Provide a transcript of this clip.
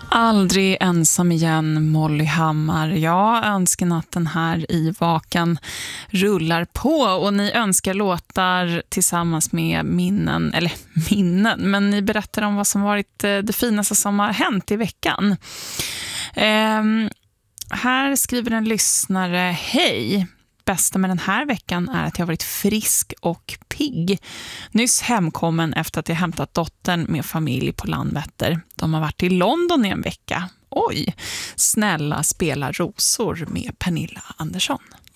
Aldrig ensam igen, Molly Hammar. Ja, önskenatten här i Vakan rullar på och ni önskar låtar tillsammans med minnen, men ni berättar om vad som varit det finaste som har hänt i veckan. Här skriver en lyssnare: hej! Bästa med den här veckan är att jag har varit frisk och pigg. Nyss hemkommen efter att jag hämtat dottern med familj på Landvetter. De har varit i London i en vecka. Oj, snälla spela rosor med Pernilla Andersson.